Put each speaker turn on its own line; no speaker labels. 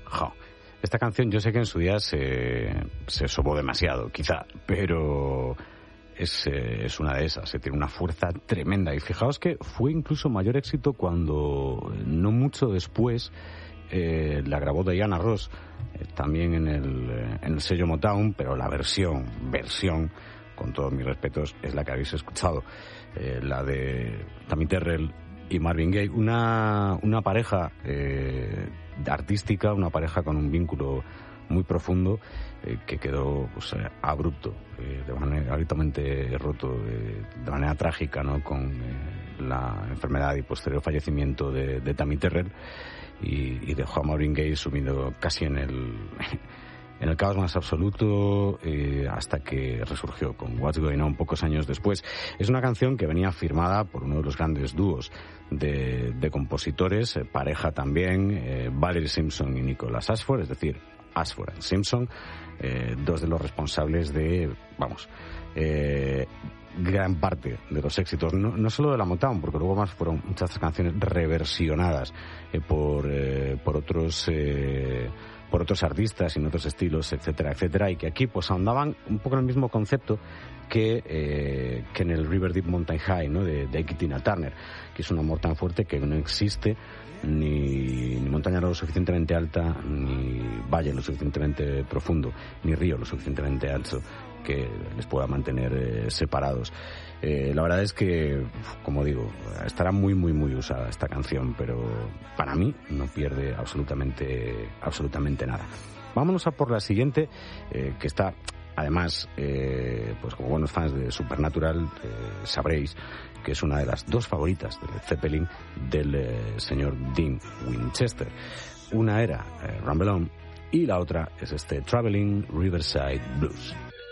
Esta canción yo sé que en su día se sobó demasiado, quizá, pero es una de esas, tiene una fuerza tremenda. Y fijaos que fue incluso mayor éxito cuando, no mucho después, la grabó Diana Ross, también en el sello Motown, pero la versión, con todos mis respetos, es la que habéis escuchado, la de Tammy Terrell y Marvin Gaye, una pareja artística, una pareja con un vínculo muy profundo, que quedó pues, abrupto, de manera altamente roto, de manera trágica, ¿no? Con la enfermedad y posterior fallecimiento de Tammy Terrell, y dejó a Marvin Gaye sumido casi en el caos más absoluto, hasta que resurgió con What's Going On pocos años después. Es una canción que venía firmada por uno de los grandes dúos de compositores, pareja también, Valerie Simpson y Nicholas Ashford, es decir, Ashford and Simpson, dos de los responsables de, gran parte de los éxitos, no solo de la Motown, porque luego más fueron muchas canciones reversionadas por otros artistas y en otros estilos, etcétera, etcétera, y que aquí pues ahondaban un poco en el mismo concepto que en el River Deep Mountain High, ¿no? de Ike Tina Turner, que es un amor tan fuerte que no existe ni montaña lo suficientemente alta, ni valle lo suficientemente profundo, ni río lo suficientemente alto que les pueda mantener separados. La verdad es que, como digo, estará muy, muy, muy usada esta canción, pero para mí no pierde absolutamente nada. Vámonos a por la siguiente, que está, además, pues como buenos fans de Supernatural, sabréis que es una de las dos favoritas de Led Zeppelin del señor Dean Winchester. Una era Rumble On y la otra es este Traveling Riverside Blues.